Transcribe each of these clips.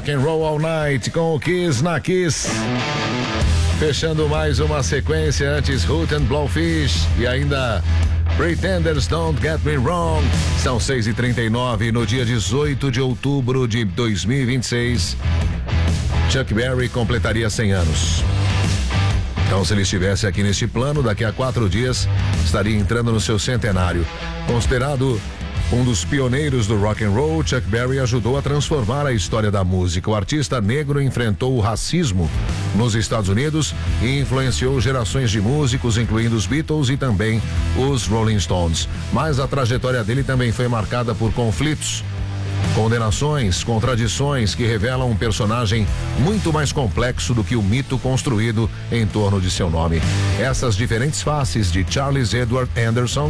Rock and Roll All Night com o Kiss na Kiss. Fechando mais uma sequência, antes Hoot and Blowfish e ainda Pretenders Don't Get Me Wrong. São 6h39 no dia 18 de outubro de 2026. Chuck Berry completaria 100 anos. Então, se ele estivesse aqui neste plano, daqui a 4 dias estaria entrando no seu centenário. Considerado um dos pioneiros do rock and roll, Chuck Berry ajudou a transformar a história da música. O artista negro enfrentou o racismo nos Estados Unidos e influenciou gerações de músicos, incluindo os Beatles e também os Rolling Stones. Mas a trajetória dele também foi marcada por conflitos, condenações, contradições que revelam um personagem muito mais complexo do que o mito construído em torno de seu nome. Essas diferentes faces de Charles Edward Anderson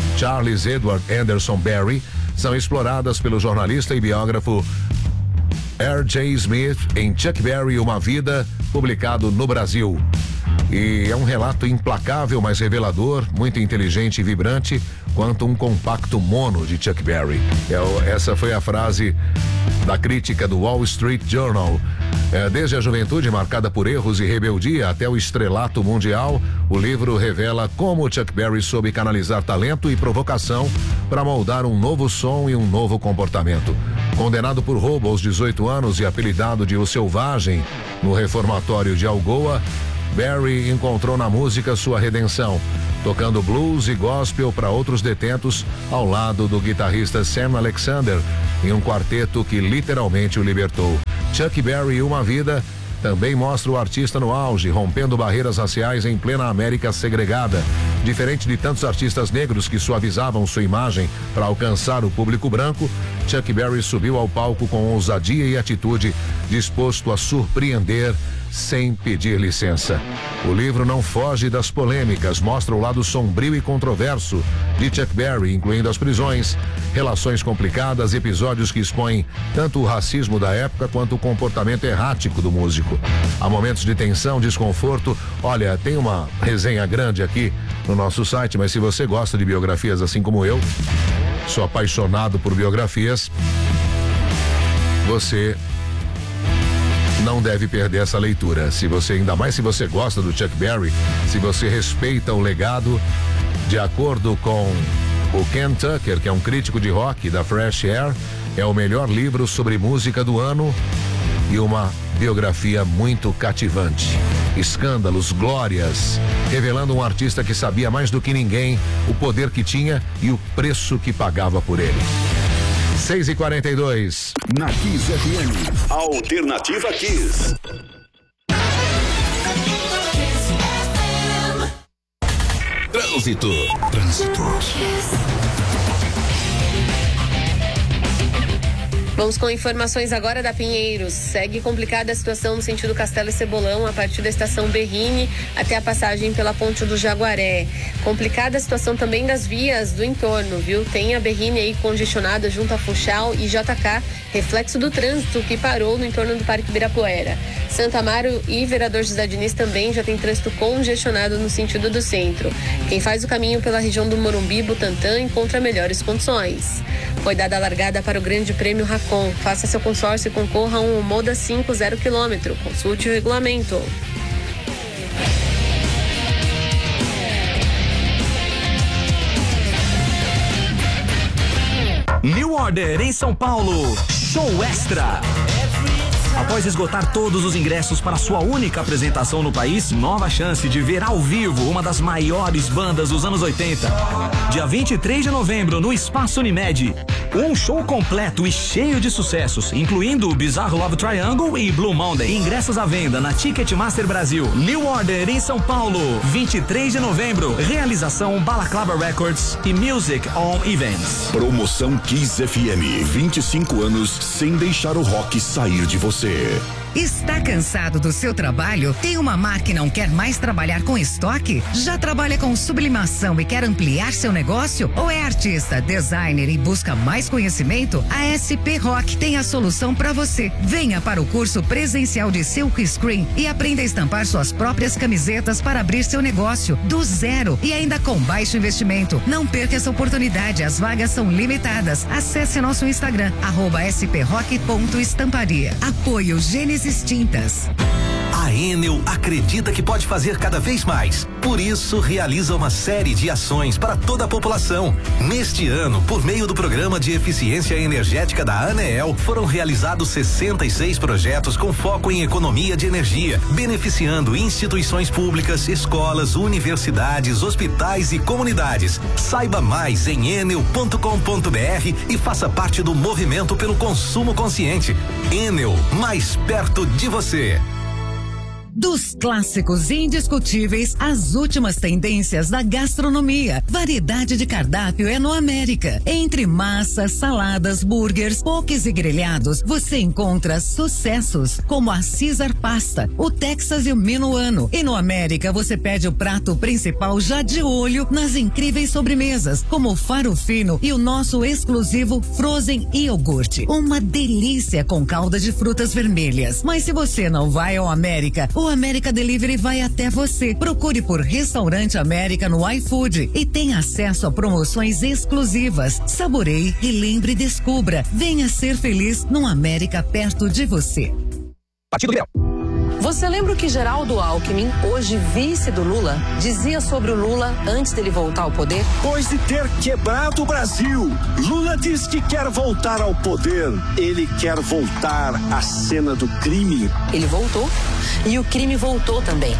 Berry são exploradas pelo jornalista e biógrafo R.J. Smith em Chuck Berry, Uma Vida, publicado no Brasil. E é um relato implacável, mas revelador, muito inteligente e vibrante, quanto um compacto mono de Chuck Berry. Essa foi a frase da crítica do Wall Street Journal. Desde a juventude marcada por erros e rebeldia até o estrelato mundial, o livro revela como Chuck Berry soube canalizar talento e provocação para moldar um novo som e um novo comportamento. Condenado por roubo aos 18 anos e apelidado de O Selvagem no reformatório de Algoa, Berry encontrou na música sua redenção, tocando blues e gospel para outros detentos ao lado do guitarrista Sam Alexander, em um quarteto que literalmente o libertou. Chuck Berry, Uma Vida, também mostra o artista no auge, rompendo barreiras raciais em plena América segregada. Diferente de tantos artistas negros que suavizavam sua imagem para alcançar o público branco, Chuck Berry subiu ao palco com ousadia e atitude, disposto a surpreender sem pedir licença. O livro não foge das polêmicas, mostra o lado sombrio e controverso de Chuck Berry, incluindo as prisões, relações complicadas, episódios que expõem tanto o racismo da época quanto o comportamento errático do músico. Há momentos de tensão, desconforto. Olha, tem uma resenha grande aqui no nosso site, mas se você gosta de biografias assim como eu, sou apaixonado por biografias, você não deve perder essa leitura. Ainda mais se você gosta do Chuck Berry, se você respeita o legado, de acordo com o Ken Tucker, que é um crítico de rock da Fresh Air, é o melhor livro sobre música do ano e uma biografia muito cativante. Escândalos, glórias, revelando um artista que sabia mais do que ninguém o poder que tinha e o preço que pagava por ele. 6h42. Na Kiss FM, Alternativa Kiss. Trânsito. Vamos com informações agora da Pinheiros. Segue complicada a situação no sentido Castelo e Cebolão, a partir da estação Berrini até a passagem pela Ponte do Jaguaré. Complicada a situação também das vias do entorno, viu? Tem a Berrini aí congestionada junto a Funchal e JK, reflexo do trânsito que parou no entorno do Parque Ibirapuera. Santa Amaro e Vereador José Diniz também já tem trânsito congestionado no sentido do centro. Quem faz o caminho pela região do Morumbi, Butantã, encontra melhores condições. Foi dada a largada para o Grande Prêmio Racon. Faça seu consórcio e concorra a um Moda 5 0 km. Consulte o regulamento. New Order em São Paulo. Show extra. Após esgotar todos os ingressos para sua única apresentação no país, nova chance de ver ao vivo uma das maiores bandas dos anos 80. Dia 23 de novembro, no Espaço Unimed. Um show completo e cheio de sucessos, incluindo o Bizarro Love Triangle e Blue Monday. Ingressos à venda na Ticketmaster Brasil. New Order em São Paulo, 23 de novembro. Realização Balaclava Records e Music On Events. Promoção Kiss FM. 25 anos sem deixar o rock sair de você. Está cansado do seu trabalho? Tem uma marca e não quer mais trabalhar com estoque? Já trabalha com sublimação e quer ampliar seu negócio? Ou é artista, designer e busca mais conhecimento? A SP Rock tem a solução para você. Venha para o curso presencial de Silk Screen e aprenda a estampar suas próprias camisetas para abrir seu negócio do zero e ainda com baixo investimento. Não perca essa oportunidade, as vagas são limitadas. Acesse nosso Instagram, @sprock.estamparia. Apoio Gênesis Tintas. A Enel acredita que pode fazer cada vez mais. Por isso, realiza uma série de ações para toda a população. Neste ano, por meio do Programa de Eficiência Energética da ANEEL, foram realizados 66 projetos com foco em economia de energia, beneficiando instituições públicas, escolas, universidades, hospitais e comunidades. Saiba mais em enel.com.br e faça parte do movimento pelo consumo consciente. Enel, mais perto de você. Dos clássicos indiscutíveis às últimas tendências da gastronomia. Variedade de cardápio é no América. Entre massas, saladas, burgers, pokés e grelhados, você encontra sucessos como a Caesar Pasta, o Texas e o Minuano. E no América você pede o prato principal já de olho nas incríveis sobremesas, como o faro fino e o nosso exclusivo Frozen Iogurte. Uma delícia com calda de frutas vermelhas. Mas se você não vai ao América, o América Delivery vai até você. Procure por Restaurante América no iFood e tenha acesso a promoções exclusivas. Saboreie, relembre e descubra. Venha ser feliz num América perto de você. Partido Liberal. Você lembra o que Geraldo Alckmin, hoje vice do Lula, dizia sobre o Lula antes dele voltar ao poder? Depois de ter quebrado o Brasil, Lula diz que quer voltar ao poder. Ele quer voltar à cena do crime. Ele voltou e o crime voltou também.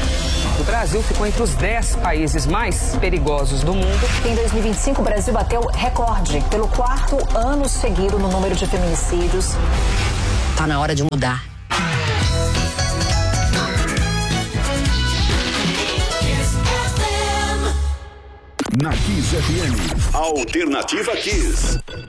O Brasil ficou entre os 10 países mais perigosos do mundo. Em 2025, o Brasil bateu recorde pelo 4º ano seguido no número de feminicídios. Tá na hora de mudar. Na Kiss FM. Alternativa Kiss.